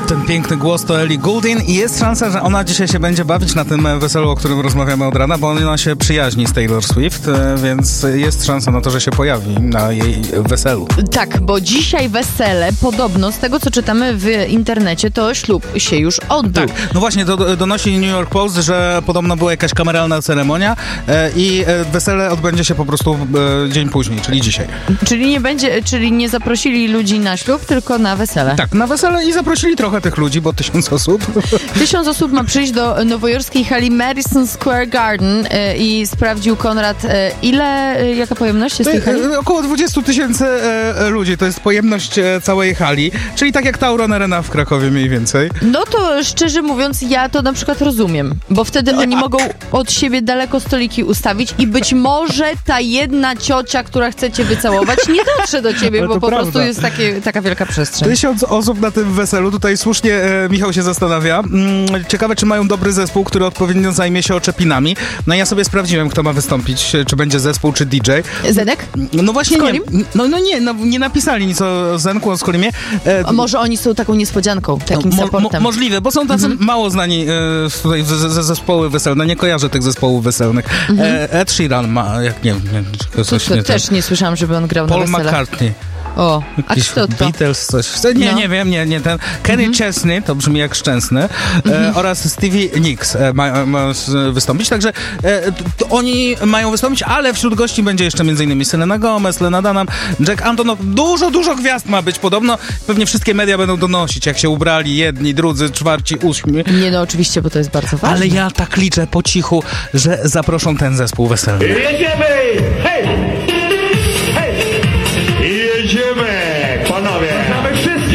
Ten piękny głos to Ellie Goulding i jest szansa, że ona dzisiaj się będzie bawić na tym weselu, o którym rozmawiamy od rana, bo ona się przyjaźni z Taylor Swift, więc jest szansa na to, że się pojawi na jej weselu. Tak, bo dzisiaj wesele, podobno z tego, co czytamy w internecie, to ślub się już odbył. Tak, no właśnie, donosi New York Post, że podobno była jakaś kameralna ceremonia i wesele odbędzie się po prostu dzień później, czyli dzisiaj. Czyli nie zaprosili ludzi na ślub, tylko na wesele. Tak, na wesele i zaprosili trochę tych ludzi, bo 1000 osób. 1000 osób ma przyjść do nowojorskiej hali Madison Square Garden i sprawdził Konrad, jaka pojemność jest tej hali? Około 20 000 ludzi, to jest pojemność całej hali, czyli tak jak Tauron Arena w Krakowie mniej więcej. No to szczerze mówiąc, ja to na przykład rozumiem, bo wtedy oni mogą od siebie daleko stoliki ustawić i być może ta jedna ciocia, która chce cię wycałować, nie dotrze do ciebie, bo po prostu jest taka wielka przestrzeń. 1000 osób na tym weselu, tutaj słusznie Michał się zastanawia. Ciekawe, czy mają dobry zespół, który odpowiednio zajmie się oczepinami. No ja sobie sprawdziłem, kto ma wystąpić, czy będzie zespół, czy DJ. Zenek? No właśnie nie napisali nic o Zenku, o Skolimie. A może oni są taką niespodzianką, takim supportem. Możliwe, bo są tacy mało znani tutaj ze zespoły weselne. Nie kojarzę tych zespołów weselnych. Ed Sheeran ma, też nie słyszałam, żeby on grał Paul na weselach. McCartney. O, a kto to? Beatles, coś. Nie wiem, ten Kenny Chesney, to brzmi jak szczęsny, oraz Stevie Nicks ma wystąpić, także oni mają wystąpić, ale wśród gości będzie jeszcze m.in. Selena Gomez, Lena Dunham, Jack Antonoff, dużo gwiazd ma być podobno, pewnie wszystkie media będą donosić, jak się ubrali jedni, drudzy, czwarci, ósmi. Nie, no oczywiście, bo to jest bardzo ważne. Ale ja tak liczę po cichu, że zaproszą ten zespół weselny. Jedziemy! Hej!